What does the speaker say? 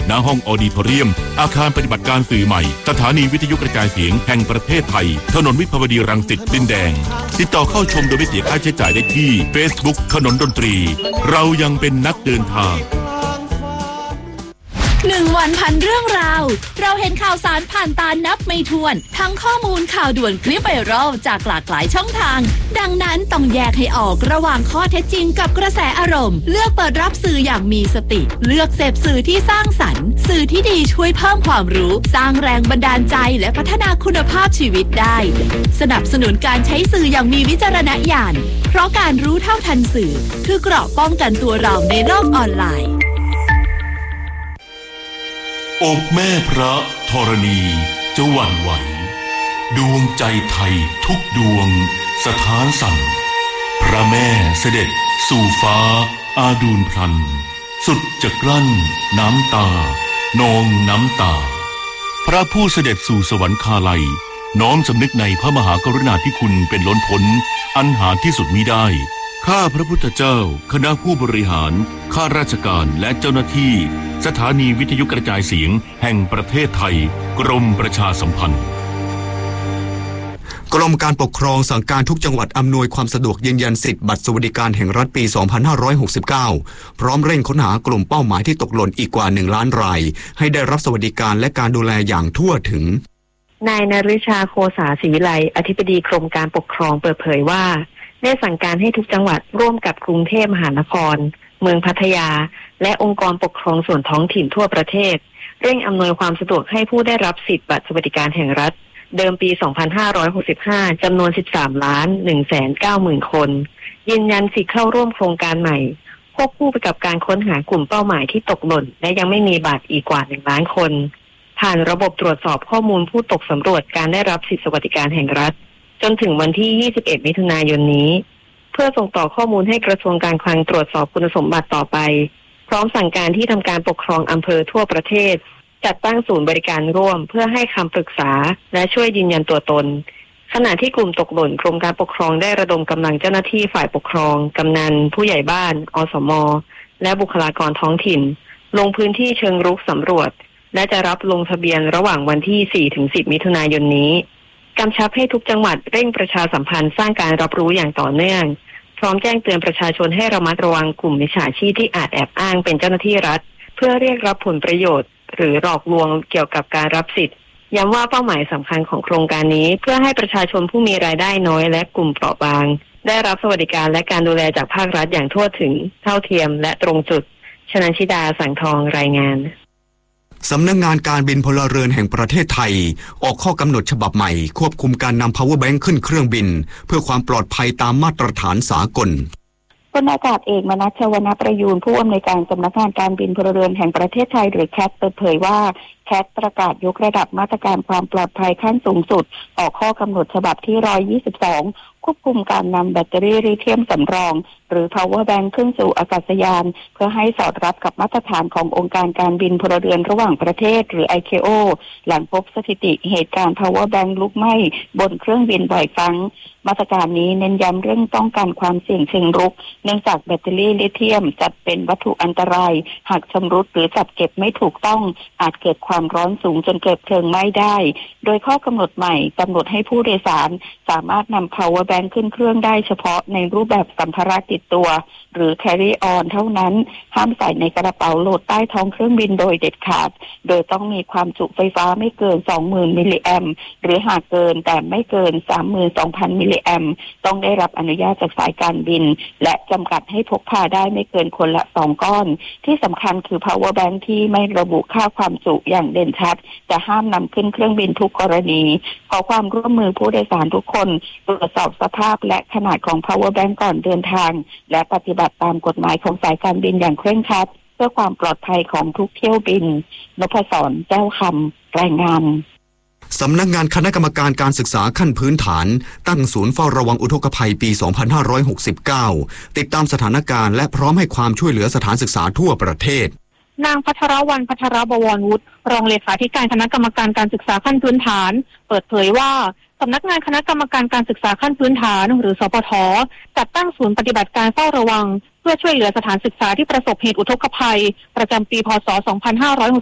ณห้องออดิโทเรียมอาคารปฏิบัติการสื่อใหม่สถานีวิทยุกระจายเสียงแห่งประเทศไทยถนนวิภาวดีรังสิตดินแดงติดต่อเข้าชมโดยไม่เสียค่าใช้จ่ายได้ที่ Facebook ขนนดนตรีเรายังเป็นนักเดินทาง 1 วันพันเรื่องราวเราเห็นข่าวสารผ่านตานับไม่ถ้วนทั้งข้อมูลข่าวด่วนคลิปไวรัลจากหลากหลายช่องทางดังนั้นต้องแยกให้ออกระหว่างข้อเท็จจริงกับกระแสอารมณ์เลือกเปิดรับสื่ออย่างมีสติเลือกเสพสื่อที่สร้างสรรค์สื่อที่ดีช่วยเพิ่มความรู้สร้างแรงบันดาลใจและพัฒนาคุณภาพชีวิตได้สนับสนุนการใช้สื่ออย่างมีวิจารณญาณเพราะการรู้เท่าทันสื่อคือเกราะป้องกันตัวเราในโลกออนไลน์อกแม่พระธรณีจะหวั่นไหวดวงใจไทยทุกดวงสถานสั่นพระแม่เสด็จสู่ฟ้าอาดูลพลันสุดจะกลั้นน้ำตานองน้ำตาพระผู้เสด็จสู่สวรรคาลัยน้อมสำนึกในพระมหากรุณาธิคุณเป็นล้นพ้นอันหาที่สุดมิได้ข้าพระพุทธเจ้าคณะผู้บริหารข้าราชการและเจ้าหน้าที่สถานีวิทยุกระจายเสียงแห่งประเทศไทยกรมประชาสัมพันธ์กรมการปกครองสั่งการทุกจังหวัดอำนวยความสะดวกยืนยันสิทธิบัตรสวัสดิการแห่งรัฐปี 2569 พร้อมเร่งค้นหากลุ่มเป้าหมายที่ตกหล่นอีกกว่า 1 ล้านรายให้ได้รับสวัสดิการและการดูแลอย่างทั่วถึงนายนฤชาโคสาศรีวิไลอธิบดีกรมการปกครองเปิดเผยว่าได้สั่งการให้ทุกจังหวัดร่วมกับกรุงเทพมหานครเมืองพัทยาและองค์กรปกครองส่วนท้องถิ่นทั่วประเทศเร่งอำนวยความสะดวกให้ผู้ได้รับสิทธิบัตรสวัสดิการแห่งรัฐเดิมปี 2565 จำนวน 13,190,000 คนยืนยันสิทธิเข้าร่วมโครงการใหม่ควบคู่ไปกับการค้นหากลุ่มเป้าหมายที่ตกหล่นและยังไม่มีบัตรอีกกว่า 1 ล้านคนผ่านระบบตรวจสอบข้อมูลผู้ตกสำรวจการได้รับสิทธิสวัสดิการแห่งรัฐจนถึงวันที่ 21 มิถุนายนนี้เพื่อส่งต่อข้อมูลให้กระทรวงการคลังตรวจสอบคุณสมบัติต่อไปพร้อมสั่งการที่ทำการปกครองอำเภอทั่วประเทศจัดตั้งศูนย์บริการร่วมเพื่อให้คำปรึกษาและช่วยยืนยันตัวตนขณะที่กลุ่มตกหล่นกรมการปกครองได้ระดมกำลังเจ้าหน้าที่ฝ่ายปกครองกำนันผู้ใหญ่บ้านอสมและบุคลากรท้องถิ่นลงพื้นที่เชิงรุกสำรวจและจะรับลงทะเบียนระหว่างวันที่ 4-10 มิถุนายนนี้กำชับให้ทุกจังหวัดเร่งประชาสัมพันธ์สร้างการรับรู้อย่างต่อเนื่องพร้อมแจ้งเตือนประชาชนให้ระมัดระวังกลุ่มมิจฉาชีพที่อาจแอบอ้างเป็นเจ้าหน้าที่รัฐเพื่อเรียกรับผลประโยชน์หรือหลอกลวงเกี่ยวกับการรับสิทธิ์ย้ำว่าเป้าหมายสำคัญของโครงการนี้เพื่อให้ประชาชนผู้มีรายได้น้อยและกลุ่มเปราะบางได้รับสวัสดิการและการดูแลจากภาครัฐอย่างทั่วถึงเท่าเทียมและตรงจุดชนันชิดาสังทองรายงานสำนักงานการบินพลเรือนแห่งประเทศไทยออกข้อกำหนดฉบับใหม่ควบคุมการนำ power bank ขึ้นเครื่องบินเพื่อความปลอดภัยตามมาตรฐานสากลพลอากาศเอกมนัส ชวณประยูรผู้อำนวยการสำนักงานการบินพลเรือนแห่งประเทศไทยหรือแคทเปิดเผยว่าแคทประกาศยกระดับมาตรการความปลอดภัยขั้นสูงสุดออกข้อกำหนดฉบับที่ 122 ควบคุมการนำแบตเตอรี่ลิเธียมสำรองหรือ power bank ขึ้นสู่อากาศยานเพื่อให้สอดรับกับมาตรฐานขององค์การการบินพลเรือนระหว่างประเทศหรือ ICAO หลังพบสถิติเหตุการณ์ power bank ลุกไหม้บนเครื่องบินบ่อยครั้งมาตรการนี้เน้นย้ำเรื่องป้องกันความเสี่ยงเชิงรุกเนื่องจากแบตเตอรี่ลิเธียมจัดเป็นวัตถุอันตรายหากชำรุดหรือจัดเก็บไม่ถูกต้องอาจเกิดความร้อนสูงจนเกิดเพลิงไหม้ได้โดยข้อกำหนดใหม่กำหนดให้ผู้โดยสารสามารถนำ power bank ขึ้นเครื่องได้เฉพาะในรูปแบบสัมภาระติดตัวหรือ carry on เท่านั้นห้ามใส่ในกระเป๋าโหลดใต้ท้องเครื่องบินโดยเด็ดขาดโดยต้องมีความจุไฟฟ้าไม่เกิน 20,000 มิลลิแอมป์หรือหากเกินแต่ไม่เกิน 32,000 มิลลิแอมป์ต้องได้รับอนุญาตจากสายการบินและจำกัดให้พกพาได้ไม่เกินคนละ2ก้อนที่สำคัญคือ power bank ที่ไม่ระบุค่าความจุอย่างเด่นชัดจะห้ามนำขึ้นเครื่องบินทุกกรณีขอความร่วมมือผู้โดยสารทุกคนตรวจสอบสภาพและขนาดของ power bank ก่อนเดินทางและปฏิบัติตามกฎหมายของสายการบินอย่างเคร่งครัดเพื่อความปลอดภัยของทุกเที่ยวบินนพศรแก้วคำรายงานสำนักงานคณะกรรมการการศึกษาขั้นพื้นฐานตั้งศูนย์เฝ้าระวังอุทกภัยปี 2569 ติดตามสถานการณ์และพร้อมให้ความช่วยเหลือสถานศึกษาทั่วประเทศนางพัชรวรรณ พัชรบวรวุฒิรองเลขาธิการคณะกรรมการการศึกษาขั้นพื้นฐานเปิดเผยว่าสำนักงานคณะกรรมการการศึกษาขั้นพื้นฐานหรือสปท.จัดตั้งศูนย์ปฏิบัติการเฝ้าระวังเพื่อช่วยเหลือสถานศึกษาที่ประสบเหตุอุทกภัยประจำปีพ.ศ. 2564